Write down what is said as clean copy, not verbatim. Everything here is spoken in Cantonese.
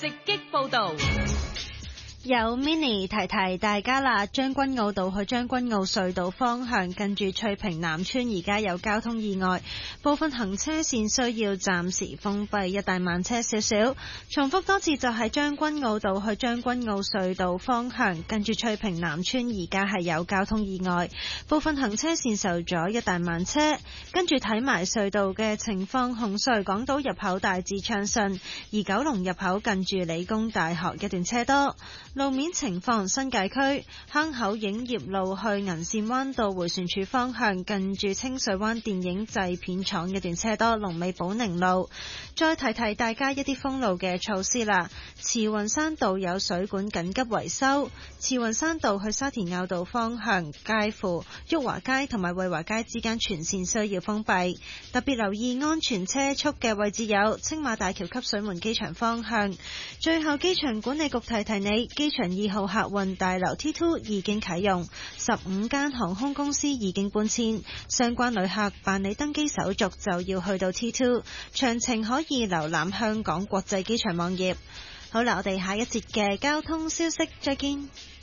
直擊報導。 有 Mini 提提大家啦，將軍澳道去將軍澳隧道方向近住翠屏南村而家有交通意外，部分行車線需要暫時封閉，一帶慢車少少。重複多次，就係將軍澳道去將軍澳隧道方向近住翠屏南村而家係有交通意外，部分行車線受阻，一帶慢車。跟住睇埋隧道嘅情況，紅隧港島入口大致暢順，而九龍入口近住理工大學一段車多。路面情況，新界區坑口影業路去銀線灣道迴旋處方向近住清水灣電影製片廠一段車多，龍尾寶寧路。再提提大家一啲封路嘅措施啦。慈雲山道有水管緊急維修，慈雲山道去沙田坳道方向介乎裕華街同埋惠華街之間全線需要封閉，特別留意安全車速嘅位置有青馬大橋汲水門機場方向。最後，機場管理局提提你，機場2號客運大樓 T2 已經啟用，15間航空公司已經搬遷，相關旅客辦理登機手續就要去到 T2， 詳情可以瀏覽香港國際機場網頁。好啦，我哋下一節嘅交通消息再見。